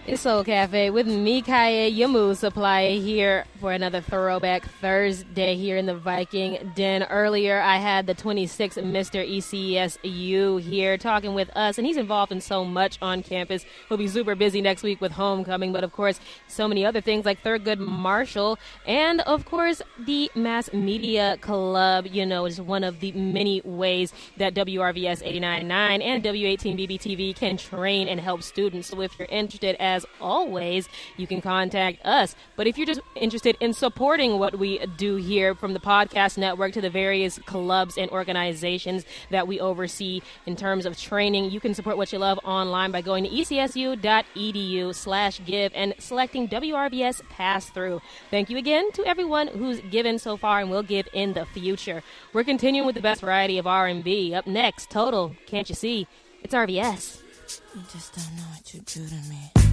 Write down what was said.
It's Soul Cafe with me, Kaya, your mood supplier, here for another Throwback Thursday here in the Viking Den. Earlier, I had the 26th Mr. ECSU here talking with us, and he's involved in so much on campus. He'll be super busy next week with homecoming, but of course, so many other things like Thurgood Marshall, and of course, the Mass Media Club, is one of the many ways that WRVS 89.9 and W18BBTV can train and help students. So if you're interested, as always, you can contact us. But if you're just interested in supporting what we do here, from the podcast network to the various clubs and organizations that we oversee in terms of training, you can support what you love online by going to ecsu.edu/give and selecting WRVS Pass-Through. Thank you again to everyone who's given so far and will give in the future. We're continuing with the best variety of R&B. Up next, Total, Can't You See? It's RVS. You just don't know what you do to me.